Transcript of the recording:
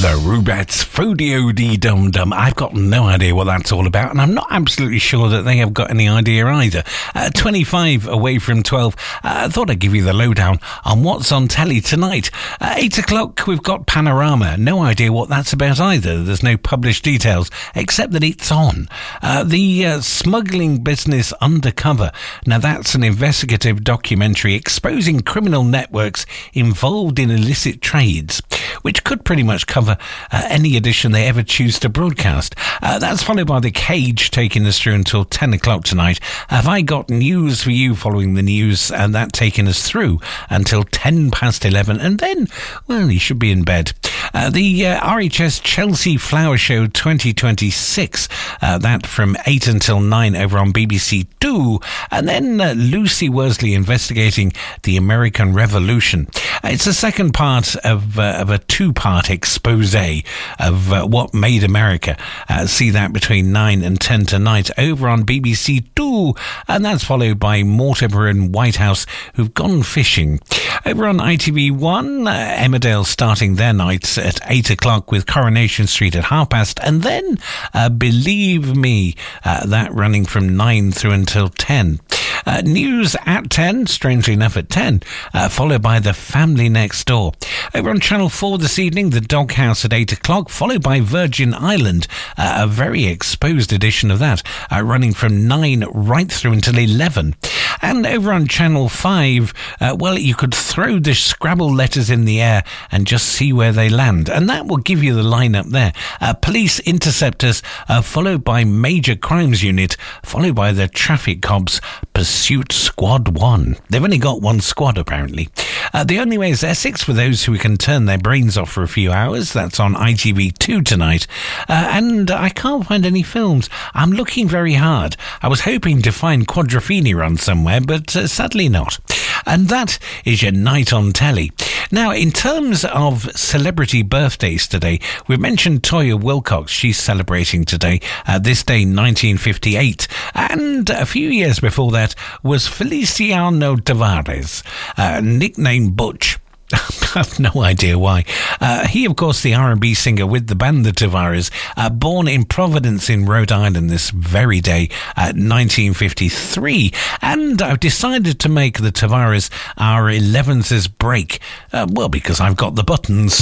The Rubettes Foodie Dum Dum. I've got no idea what that's all about, and I'm not absolutely sure that they have got any idea either. 25 away from 12. I thought I'd give you the lowdown on what's on telly tonight. 8 o'clock, we've got Panorama. No idea what that's about either. There's no published details, except that it's on. The Smuggling Business Undercover. Now, that's an investigative documentary exposing criminal networks involved in illicit trades, which could pretty much cover any edition they ever choose to broadcast. That's followed by The Cage, taking us through until 10 o'clock tonight. Have I got news for you following the news, and that taking us through until 10 past 11, and then, well, you should be in bed. The RHS Chelsea Flower Show 2026, that from 8 until 9 over on BBC 2, and then Lucy Worsley investigating the American Revolution. It's the second part of a two-part expose of what made America. See that between 9 and 10 tonight over on BBC 2, and that's followed by Mortimer and Whitehouse, who've gone fishing. Over on ITV1, Emmerdale starting their nights at 8 o'clock with Coronation Street at past, and then Believe Me, that running from 9 through until 10. News at 10, strangely enough at 10, followed by The Family Next Door. Over on Channel 4 this evening, The Doghouse at 8 o'clock, followed by Virgin Island, a very exposed edition of that, running from 9 right through until 11. And over on Channel 5, well, you could throw the Scrabble letters in the air and just see where they land, and that will give you the lineup there. Police Interceptors, followed by Major Crimes Unit, followed by the Traffic Cops Pursuit Squad 1. They've only got one squad, apparently. The Only Way is Essex, for those who can turn their brains off for a few hours. That's on ITV2 tonight. And I can't find any films. I'm looking very hard. I was hoping to find Quadrophenia on somewhere, but sadly not. And that is your night on telly. Now, in terms of celebrity birthdays today, we've mentioned Toya Wilcox. She's celebrating today, this day 1958. And a few years before that was Feliciano Tavares, nicknamed Butch. I have no idea why. He, of course, the R&B singer with the band The Tavares, born in Providence in Rhode Island this very day, 1953. And I've decided to make The Tavares our 11th break. Well, because I've got the buttons.